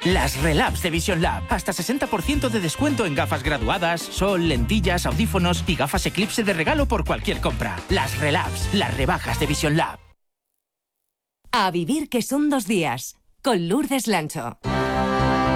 Las Relabs de Vision Lab. Hasta 60% de descuento en gafas graduadas, sol, lentillas, audífonos y gafas Eclipse de regalo por cualquier compra. Las Relabs, las rebajas de Vision Lab. A vivir que son 2 días, con Lourdes Lancho.